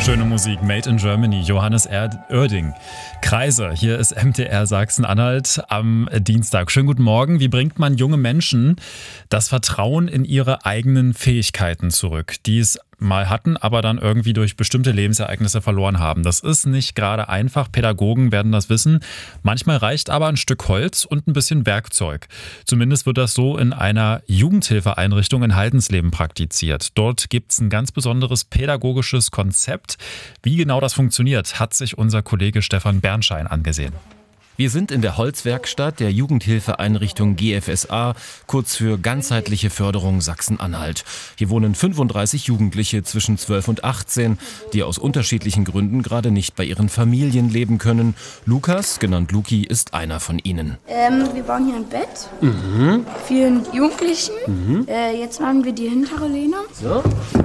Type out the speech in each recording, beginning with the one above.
Schöne Musik, Made in Germany, Johannes Oerding. Kreise, hier ist MDR Sachsen-Anhalt am Dienstag. Schönen guten Morgen. Wie bringt man junge Menschen das Vertrauen in ihre eigenen Fähigkeiten zurück, die es mal hatten, aber dann irgendwie durch bestimmte Lebensereignisse verloren haben? Das ist nicht gerade einfach. Pädagogen werden das wissen. Manchmal reicht aber ein Stück Holz und ein bisschen Werkzeug. Zumindest wird das so in einer Jugendhilfeeinrichtung in Haldensleben praktiziert. Dort gibt es ein ganz besonderes pädagogisches Konzept. Wie genau das funktioniert, hat sich unser Kollege Stefan Bernschein angesehen. Wir sind in der Holzwerkstatt der Jugendhilfeeinrichtung GFSA, kurz für ganzheitliche Förderung Sachsen-Anhalt. Hier wohnen 35 Jugendliche zwischen 12 und 18, die aus unterschiedlichen Gründen gerade nicht bei ihren Familien leben können. Lukas, genannt Luki, ist einer von ihnen. Wir bauen hier ein Bett für einen Jugendlichen. Jetzt machen wir die hintere Lehne. So.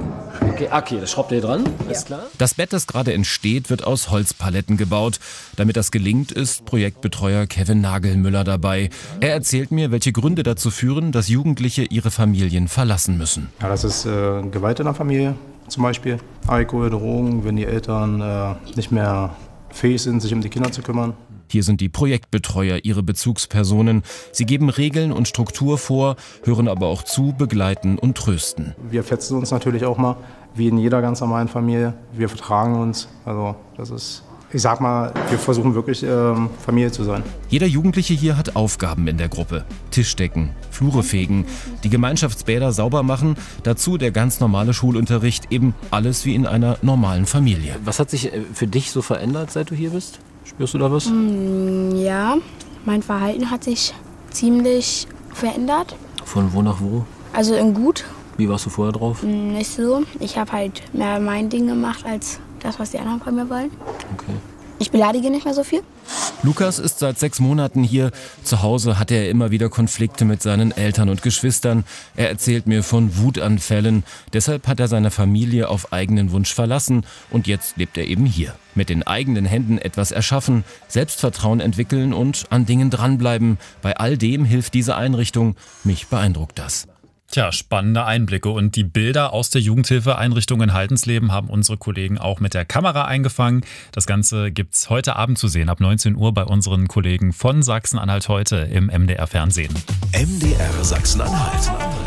Okay, das schraubt ihr dran, ist klar? Das Bett, das gerade entsteht, wird aus Holzpaletten gebaut. Damit das gelingt, ist Projektbetreuer Kevin Nagelmüller dabei. Er erzählt mir, welche Gründe dazu führen, dass Jugendliche ihre Familien verlassen müssen. Ja, das ist Gewalt in der Familie zum Beispiel, Alkohol, Drogen, wenn die Eltern nicht mehr fähig sind, sich um die Kinder zu kümmern. Hier sind die Projektbetreuer ihre Bezugspersonen. Sie geben Regeln und Struktur vor, hören aber auch zu, begleiten und trösten. Wir fetzen uns natürlich auch mal, wie in jeder ganz normalen Familie. Wir vertragen uns. Also das ist, ich sag mal, wir versuchen wirklich Familie zu sein. Jeder Jugendliche hier hat Aufgaben in der Gruppe. Tischdecken, Flure fegen, die Gemeinschaftsbäder sauber machen, dazu der ganz normale Schulunterricht, eben alles wie in einer normalen Familie. Was hat sich für dich so verändert, seit du hier bist? Spürst du da was? Ja, mein Verhalten hat sich ziemlich verändert. Von wo nach wo? Also in gut, Wie warst du vorher drauf? nicht so. Ich habe halt mehr mein Ding gemacht als das, was die anderen von mir wollen. Okay. Ich beleidige nicht mehr so viel. Lukas ist seit 6 Monaten hier. Zu Hause hatte er immer wieder Konflikte mit seinen Eltern und Geschwistern. Er erzählt mir von Wutanfällen. Deshalb hat er seine Familie auf eigenen Wunsch verlassen und jetzt lebt er eben hier. Mit den eigenen Händen etwas erschaffen, Selbstvertrauen entwickeln und an Dingen dranbleiben. Bei all dem hilft diese Einrichtung. Mich beeindruckt das. Tja, spannende Einblicke. Und die Bilder aus der Jugendhilfeeinrichtung in Haldensleben haben unsere Kollegen auch mit der Kamera eingefangen. Das Ganze gibt's heute Abend zu sehen, ab 19 Uhr bei unseren Kollegen von Sachsen-Anhalt heute im MDR Fernsehen. MDR Sachsen-Anhalt.